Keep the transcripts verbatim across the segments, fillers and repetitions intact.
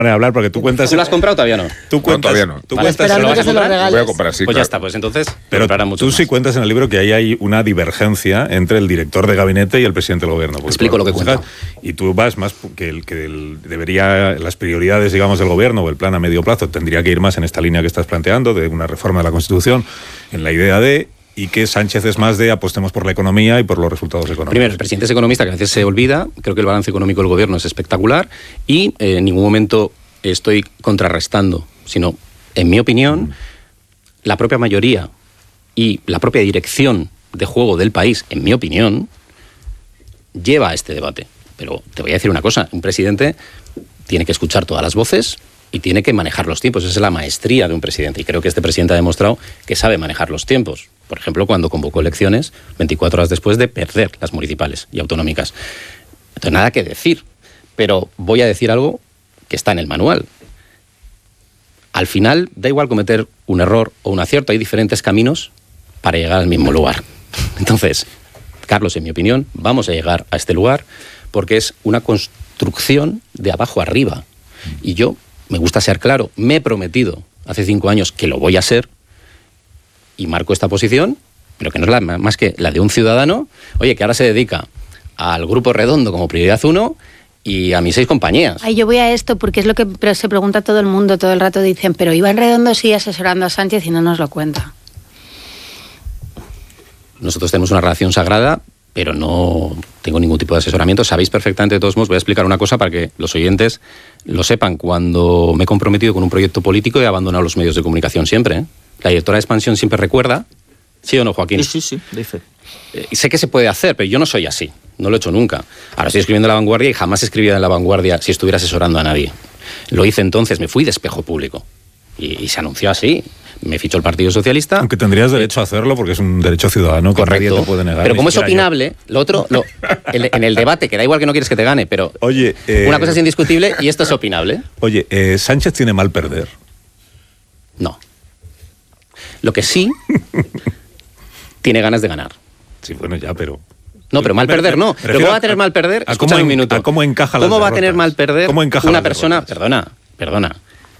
a hablar porque tú cuentas. ¿Tú lo has comprado o todavía no? Tú cuentas, no, todavía no. Tú vale, cuentas, ¿lo vas a comprar? Voy a comprar, sí. Pues claro. ya está, pues entonces. Pero mucho tú más. sí cuentas en el libro que ahí hay una divergencia entre el director de gabinete y el presidente del gobierno. Explico lo que cuento. Y tú vas más que el que el, debería las prioridades, digamos, del gobierno o el plan a medio plazo tendría que ir más en esta línea que estás planteando de una reforma de la Constitución, en la idea de. Y que Sánchez es más de apostemos por la economía y por los resultados económicos. Primero, el presidente es economista, que a veces se olvida. Creo que el balance económico del gobierno es espectacular y eh, en ningún momento estoy contrarrestando, sino, en mi opinión, mm. la propia mayoría y la propia dirección de juego del país, en mi opinión, lleva a este debate. Pero te voy a decir una cosa, un presidente tiene que escuchar todas las voces y tiene que manejar los tiempos. Esa es la maestría de un presidente. Y creo que este presidente ha demostrado que sabe manejar los tiempos. Por ejemplo, cuando convocó elecciones veinticuatro horas después de perder las municipales y autonómicas. Entonces, nada que decir. Pero voy a decir algo que está en el manual. Al final, da igual cometer un error o un acierto. Hay diferentes caminos para llegar al mismo lugar. Entonces, Carlos, en mi opinión, vamos a llegar a este lugar porque es una construcción de abajo arriba. Y yo, me gusta ser claro, me he prometido hace cinco años que lo voy a ser y marco esta posición, pero que no es la, más que la de un ciudadano, oye, que ahora se dedica al Grupo Redondo como prioridad uno y a mis seis compañías. Ay, yo voy a esto porque es lo que se pregunta todo el mundo, todo el rato dicen, pero Iván Redondo sigue asesorando a Sánchez y no nos lo cuenta. Nosotros tenemos una relación sagrada, pero no tengo ningún tipo de asesoramiento. Sabéis perfectamente, de todos modos, voy a explicar una cosa para que los oyentes lo sepan. Cuando me he comprometido con un proyecto político he abandonado los medios de comunicación siempre, ¿eh? La directora de Expansión siempre recuerda, ¿sí o no, Joaquín? Sí, sí, sí, dice. Eh, sé que se puede hacer, pero yo no soy así, no lo he hecho nunca. Ahora estoy escribiendo en La Vanguardia y jamás escribiría en La Vanguardia si estuviera asesorando a nadie. Lo hice entonces, me fui de espejo público y, y se anunció así. Me fichó el Partido Socialista. Aunque tendrías derecho a hacerlo porque es un derecho ciudadano que correcto, nadie te puede negar. Pero como es opinable, yo. Lo otro, lo, el, en el debate, que da igual que no quieres que te gane, pero oye, eh, una cosa es indiscutible y esto es opinable. Oye, eh, ¿Sánchez tiene mal perder? No. Lo que sí, tiene ganas de ganar. Sí, bueno, ya, pero... No, pero mal perder no. Pero ¿cómo va a tener mal perder? A cómo, un minuto. A cómo encaja las ¿Cómo va derrotas? a tener mal perder ¿Cómo encaja una las persona? derrotas? Perdona, perdona.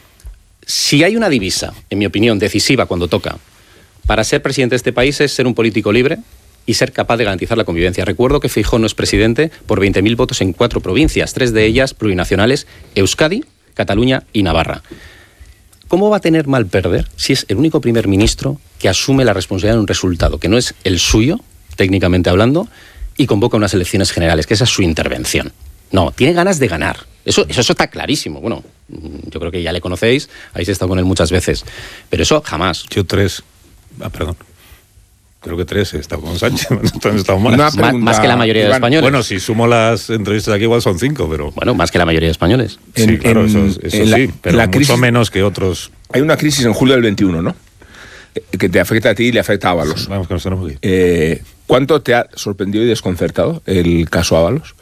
Si hay una divisa, en mi opinión, decisiva cuando toca para ser presidente de este país es ser un político libre y ser capaz de garantizar la convivencia. Recuerdo que Feijóo no es presidente por veinte mil votos en cuatro provincias, tres de ellas plurinacionales, Euskadi, Cataluña y Navarra. ¿Cómo va a tener mal perder si es el único primer ministro que asume la responsabilidad de un resultado que no es el suyo, técnicamente hablando, y convoca unas elecciones generales, que esa es su intervención? No, tiene ganas de ganar. Eso, eso, eso está clarísimo. Bueno, yo creo que ya le conocéis, habéis estado con él muchas veces, pero eso jamás. Yo tres. Ah, perdón. Creo que tres he estado con Sánchez. Entonces estamos más. Más, más que la mayoría de españoles. Bueno, si sumo las entrevistas aquí igual son cinco, pero... Bueno, más que la mayoría de españoles. Sí, en, claro, en, eso, eso en sí, la, pero la mucho crisis, menos que otros. Hay una crisis en julio del veintiuno, ¿no? Que te afecta a ti y le afecta a Ábalos. Vamos, que nos tenemos que ir. Eh, ¿Cuánto te ha sorprendido y desconcertado el caso Ábalos?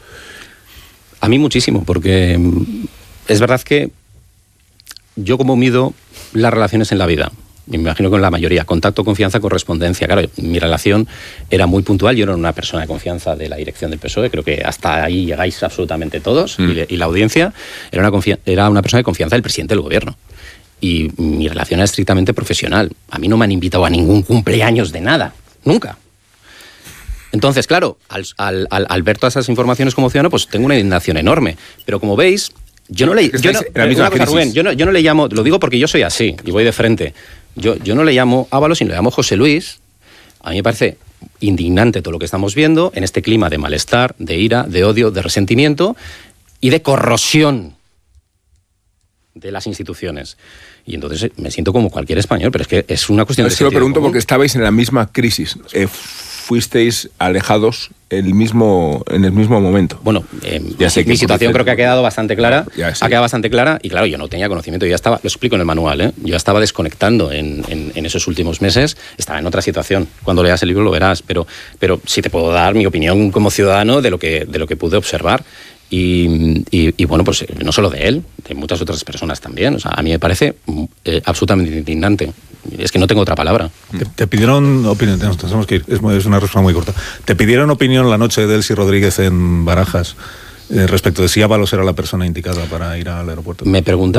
A mí muchísimo, porque es verdad que yo como mido las relaciones en la vida, me imagino con la mayoría, contacto, confianza, correspondencia. Claro, mi relación era muy puntual, yo no era una persona de confianza de la dirección del P S O E, creo que hasta ahí llegáis absolutamente todos, mm. y, y la audiencia, era una, confia- era una persona de confianza del presidente del gobierno. Y mi relación era estrictamente profesional. A mí no me han invitado a ningún cumpleaños de nada, nunca. Entonces, claro, al, al, al, al ver todas esas informaciones como ciudadano, pues tengo una indignación enorme. Pero como veis, yo no le... Yo no, una cosa, Rubén, yo no, yo no le llamo... Lo digo porque yo soy así y voy de frente. Yo, yo no le llamo Ábalos, sino le llamo José Luis. A mí me parece indignante todo lo que estamos viendo en este clima de malestar, de ira, de odio, de resentimiento y de corrosión de las instituciones. Y entonces me siento como cualquier español, pero es que es una cuestión no, de... Es que lo pregunto porque estabais en la misma crisis. Eh, fuisteis alejados el mismo, en el mismo momento. Bueno, eh, mi situación creo que ha quedado bastante clara. Ha quedado bastante clara y claro, yo no tenía conocimiento. Yo ya estaba, lo explico en el manual, ¿eh? Yo ya estaba desconectando en, en, en esos últimos meses. Estaba en otra situación. Cuando leas el libro lo verás. Pero, pero sí te puedo dar mi opinión como ciudadano de lo que, de lo que pude observar. Y, y, y bueno, pues no solo de él, de muchas otras personas también. O sea, a mí me parece eh, absolutamente indignante. Es que no tengo otra palabra. Te, te pidieron opinión, tenemos que ir, es, es una respuesta muy corta. Te pidieron opinión la noche de Delcy Rodríguez en Barajas eh, respecto de si Ábalos era la persona indicada para ir al aeropuerto. Me pregunta